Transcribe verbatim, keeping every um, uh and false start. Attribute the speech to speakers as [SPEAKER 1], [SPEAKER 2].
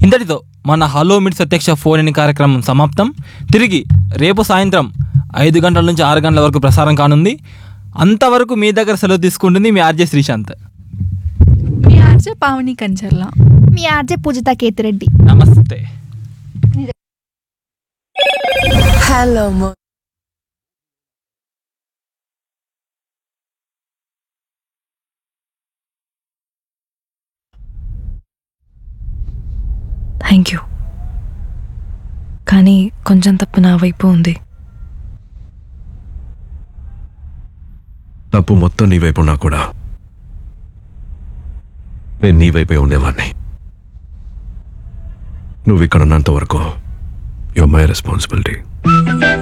[SPEAKER 1] ఇంతటితో మన హలో మిట్స్ ప్రత్యక్ష ఫోన్ ఇన్ కార్యక్రమం సమాప్తం. తిరిగి రేపు సాయంత్రం ఐదు గంటల నుంచి ఆరు గంటల వరకు ప్రసారం కానుంది. అంతవరకు మీ దగ్గర సెలవు తీసుకుంటుంది మీ ఆర్జే శ్రీశాంత్,
[SPEAKER 2] మీ ఆర్జే పావని కంచర్ల,
[SPEAKER 3] మీ ఆర్జే పూజిత కేతిరెడ్డి.
[SPEAKER 1] నమస్తే.
[SPEAKER 4] హలో
[SPEAKER 5] థ్యాంక్ యూ, కానీ కొంచెం తప్పు నా వైపు ఉంది.
[SPEAKER 6] తప్పు మొత్తం నీ వైపు ఉన్నా కూడా నేను నీ వైపే ఉండేవాడిని. నువ్వు ఇక్కడ ఉన్నంత వరకు యువర్ మై రెస్పాన్సిబిలిటీ.